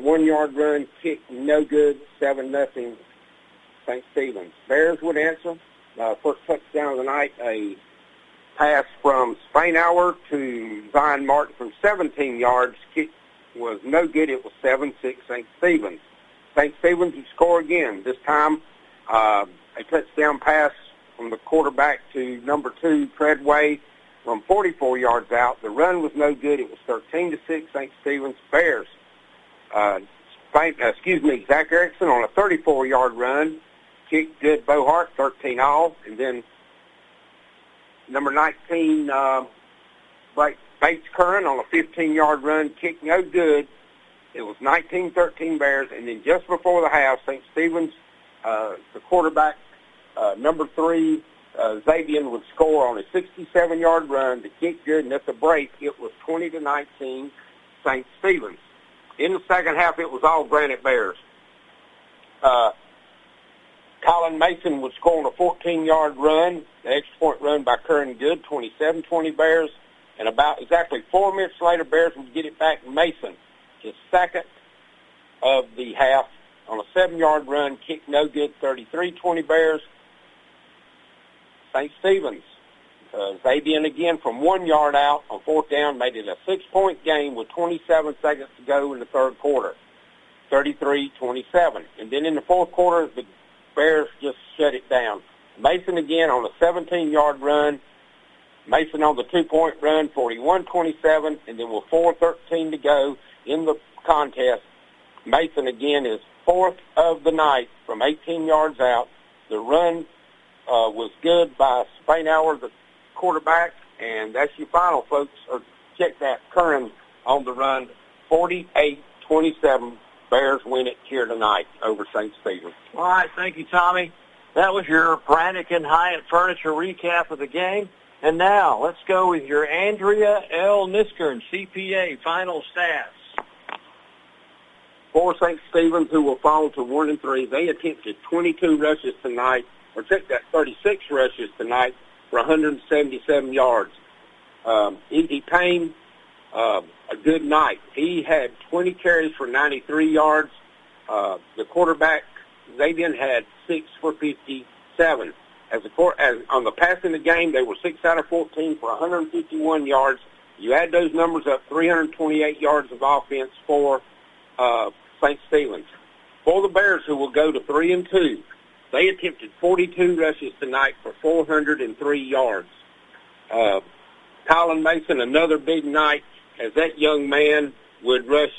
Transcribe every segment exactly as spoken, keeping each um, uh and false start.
one-yard run, kick, no good, seven nothing, Saint Stephen's. Bears would answer. Uh, first touchdown of the night, a pass from Spainhour to Zion Martin from seventeen yards. Kick was no good. It was seven six Saint Stephen's. Saint Stephen's would score again. This time, uh, a touchdown pass from the quarterback to number two, Treadway, from forty-four yards out. The run was no good. It was thirteen to six Saint Stephen's. Bears. Uh, Spain, uh, excuse me, Zach Erickson on a thirty-four-yard run. Kick good, Bohart, thirteen all. And then number nineteen, uh, Bates Curran on a fifteen-yard run. Kick no good. It was nineteen thirteen Bears. And then just before the half, Saint Stephen's, uh, the quarterback, uh, number three, uh, Xavier would score on a sixty-seven-yard run. The kick good, and at the break, it was twenty to nineteen Saint Stephen's. In the second half, it was all Granite Bears. Uh, Colin Mason would score on a fourteen-yard run, the extra point run by Curran Good, twenty-seven twenty Bears. And about exactly four minutes later, Bears would get it back. Mason, his second of the half, on a seven-yard run, kick no good, thirty-three twenty Bears. Saint Stephen's, uh, Xavier again from one yard out on fourth down, made it a six-point game with twenty-seven seconds to go in the third quarter, thirty-three twenty-seven. And then in the fourth quarter, the Bears just shut it down. Mason again on a seventeen-yard run. Mason on the two-point run, forty-one twenty-seven. And then with four thirteen to go in the contest, Mason again is fourth of the night from eighteen yards out. The run uh, was good by Spainhour, the quarterback. And that's your final, folks. Or check that. Curran on the run, forty-eight twenty-seven. Bears win it here tonight over Saint Stephen's. All right, thank you, Tommy. That was your Brannigan Hyatt Furniture recap of the game. And now let's go with your Andrea L. Niskern, C P A, final stats. For Saint Stephen's, who will fall to one and three, they attempted twenty-two rushes tonight, or check that, thirty-six rushes tonight for one hundred seventy-seven yards. Um, Indy Payne, uh, a good night. He had twenty carries for ninety-three yards. Uh, the quarterback, Xavier, had six for fifty-seven. As, a, as on the passing the game, they were six out of fourteen for one hundred fifty-one yards. You add those numbers up, three hundred twenty-eight yards of offense for uh, Saint Stephen's. For the Bears, who will go to three and two, they attempted forty-two rushes tonight for four hundred three yards. Uh, Colin Mason, another big night, as that young man would rush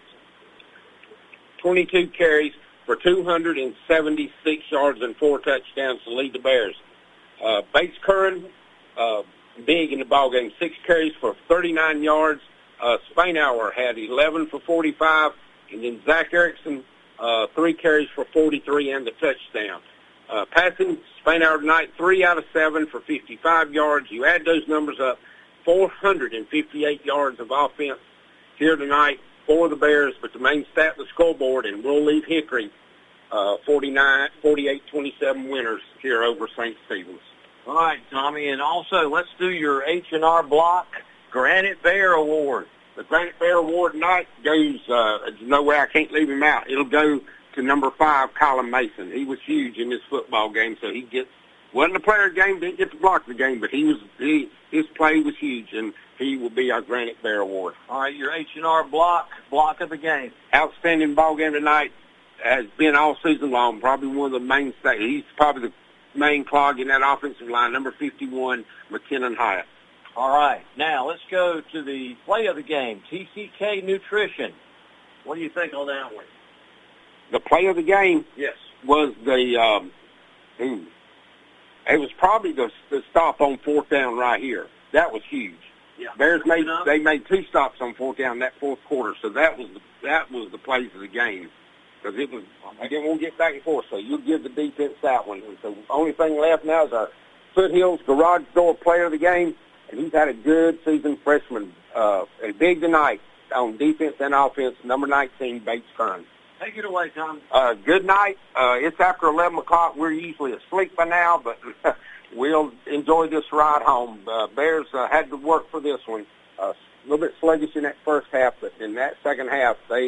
twenty-two carries for two hundred seventy-six yards and four touchdowns to lead the Bears. Uh, Bates Curran, uh, big in the ballgame, six carries for thirty-nine yards. Uh, Spainhour had eleven for forty-five, and then Zach Erickson, uh, three carries for forty-three and the touchdown. Uh, passing, Spainhour tonight, three out of seven for fifty-five yards. You add those numbers up, four hundred fifty-eight yards of offense here tonight for the Bears, but the main stat, the scoreboard, and we'll leave Hickory uh, forty-nine, forty-eight twenty-seven winners here over Saint Stephen's. All right, Tommy, and also let's do your H and R Block Granite Bear Award. The Granite Bear Award tonight goes, uh, there's no way I can't leave him out. It'll go to number five, Colin Mason. He was huge in this football game, so he gets, wasn't a player game, didn't get to block the game, but he was, he, his play was huge, and he will be our Granite Bear Award. All right, your H and R Block, block of the game. Outstanding ball game tonight, has been all season long, probably one of the mainstays. He's probably the main clog in that offensive line, number fifty-one, McKinnon Hyatt. All right, now let's go to the play of the game, T C K Nutrition. What do you think on that one? The play of the game yes. was the, um, ooh, it was probably the, the stop on fourth down right here. That was huge. Yeah. Bears made they made two stops on fourth down in that fourth quarter, so that was the, that was the plays of the game. Because it was, I didn't want to get back and forth, so you'll give the defense that one. And so the only thing left now is our Foothills Garage Door player of the game, and he's had a good season, freshman, uh, and big tonight on defense and offense, number nineteen, Bates Curran. Take it away, Tom. Uh, good night. Uh, it's after eleven o'clock. We're usually asleep by now, but we'll enjoy this ride home. Uh, Bears uh, had to work for this one. Uh, a little bit sluggish in that first half, but in that second half, they